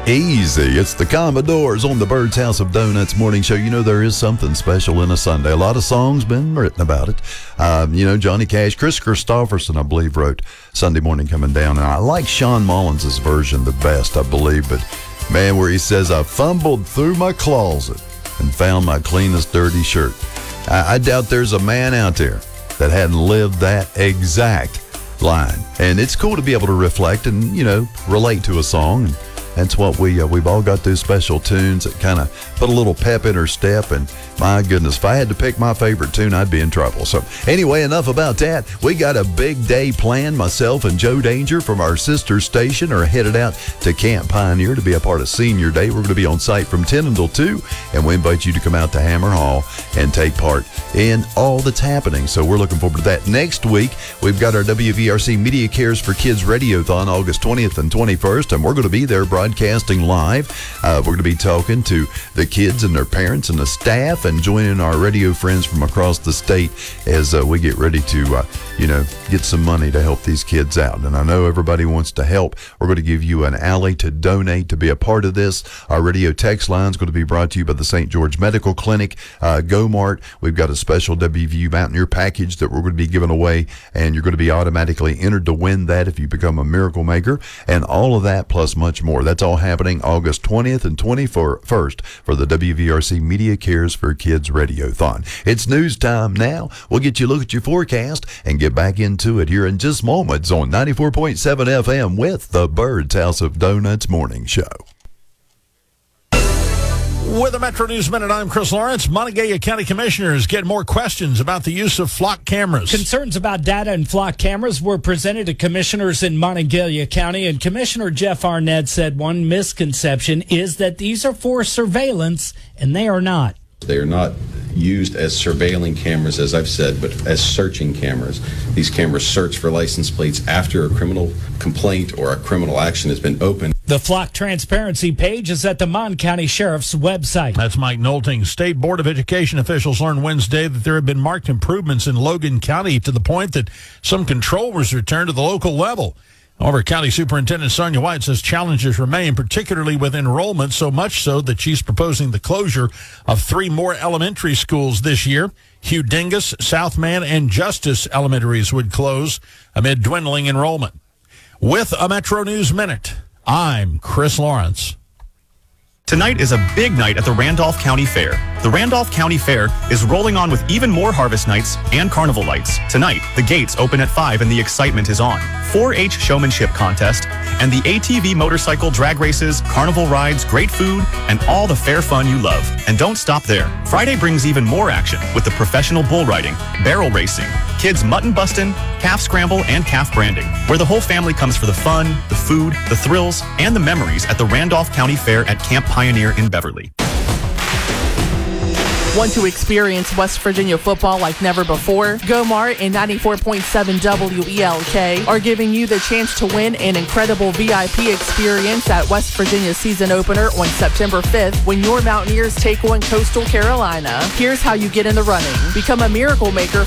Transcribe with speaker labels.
Speaker 1: Easy. It's the Commodores on the Bird's House of Donuts morning show. You know, there is something special in a Sunday. A lot of songs been written about it. Johnny Cash, Chris Christopherson, I believe, wrote Sunday Morning Coming Down. And I like Sean Mullins' version the best, I believe. But, man, where he says, I fumbled through my closet and found my cleanest dirty shirt. I doubt there's a man out there that hadn't lived that exact line. And it's cool to be able to reflect and, relate to a song. And that's what we've all got those special tunes that kind of put a little pep in her step. And my goodness, if I had to pick my favorite tune, I'd be in trouble. So anyway, enough about that. We got a big day planned. Myself and Joe Danger from our sister station are headed out to Camp Pioneer to be a part of Senior Day. We're going to be on site from 10 until 2, and we invite you to come out to Hammer Hall and take part in all that's happening. So we're looking forward to that. Next week, we've got our WVRC Media Cares for Kids Radiothon August 20th and 21st, and we're going to be there broadcasting live. We're going to be talking to the kids and their parents and the staff and joining our radio friends from across the state as we get ready to, get some money to help these kids out. And I know everybody wants to help. We're going to give you an alley to donate to be a part of this. Our radio text line is going to be brought to you by the St. George Medical Clinic, GoMart. We've got a special WVU Mountaineer package that we're going to be giving away, and you're going to be automatically entered to win that if you become a Miracle Maker, and all of that plus much more. That's all happening August 20th and 21st for the WVRC Media Cares for Kids Radiothon. It's news time now. We'll get you a look at your forecast and get back into it here in just moments on 94.7 FM with the Bird's House of Donuts morning show.
Speaker 2: With the Metro News Minute, I'm Chris Lawrence. Monongalia County Commissioners get more questions about the use of flock cameras.
Speaker 3: Concerns about data and flock cameras were presented to commissioners in Monongalia County, and Commissioner Jeff Arnett said one misconception is that these are for surveillance, and they are not.
Speaker 4: They are not used as surveilling cameras, as I've said, but as searching cameras. These cameras search for license plates after a criminal complaint or a criminal action has been opened.
Speaker 3: The flock transparency page is at the Mon County Sheriff's website.
Speaker 2: That's Mike Nolting. State Board of Education officials learned Wednesday that there have been marked improvements in Logan County to the point that some control was returned to the local level. However, County Superintendent Sonia White says challenges remain, particularly with enrollment, so much so that she's proposing the closure of 3 more elementary schools this year. Hugh Dingus, Southman, and Justice Elementaries would close amid dwindling enrollment. With a Metro News Minute, I'm Chris Lawrence.
Speaker 5: Tonight is a big night at the Randolph County Fair. The Randolph County Fair is rolling on with even more harvest nights and carnival lights. Tonight, the gates open at 5 and the excitement is on. 4-H showmanship contest and the ATV motorcycle drag races, carnival rides, great food, and all the fair fun you love. And don't stop there. Friday brings even more action with the professional bull riding, barrel racing, kids mutton bustin', calf scramble, and calf branding, where the whole family comes for the fun, the food, the thrills, and the memories at the Randolph County Fair at Camp Pioneer in Beverly.
Speaker 6: Want to experience West Virginia football like never before? GoMart and 94.7 WELK are giving you the chance to win an incredible VIP experience at West Virginia's season opener on September 5th when your Mountaineers take on Coastal Carolina. Here's how you get in the running. Become a Miracle Maker